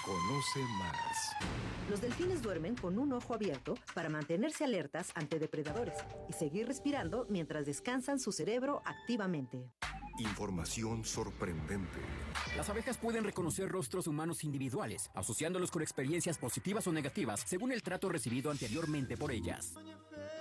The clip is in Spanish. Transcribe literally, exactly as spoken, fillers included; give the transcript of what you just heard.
Conoce más. Los delfines duermen con un ojo abierto para mantenerse alertas ante depredadores y seguir respirando mientras descansan su cerebro activamente. Información sorprendente. Las abejas pueden reconocer rostros humanos individuales, asociándolos con experiencias positivas o negativas según el trato recibido anteriormente por ellas.